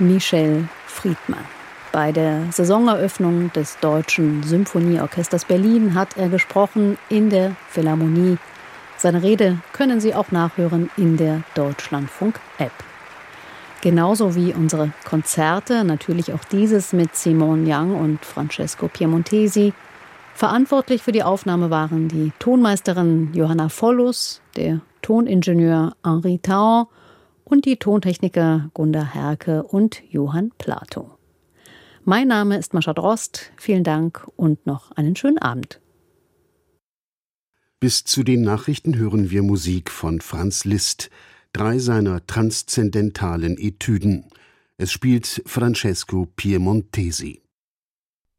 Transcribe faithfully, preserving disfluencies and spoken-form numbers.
Michel Friedmann. Bei der Saisoneröffnung des Deutschen Symphonieorchesters Berlin hat er gesprochen in der Philharmonie. Seine Rede können Sie auch nachhören in der Deutschlandfunk-App. Genauso wie unsere Konzerte, natürlich auch dieses mit Simone Young und Francesco Piemontesi. Verantwortlich für die Aufnahme waren die Tonmeisterin Johanna Vollus, der Toningenieur Henri Taon und die Tontechniker Gunda Herke und Johann Plato. Mein Name ist Mascha Drost. Vielen Dank und noch einen schönen Abend. Bis zu den Nachrichten hören wir Musik von Franz Liszt, drei seiner transzendentalen Etüden. Es spielt Francesco Piemontesi.